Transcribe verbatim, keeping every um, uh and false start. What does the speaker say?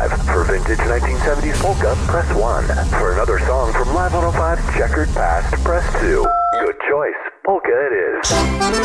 five. For vintage nineteen seventies polka, press one. For another song from Live one oh five's Checkered Past, press two. Good choice. Polka it is.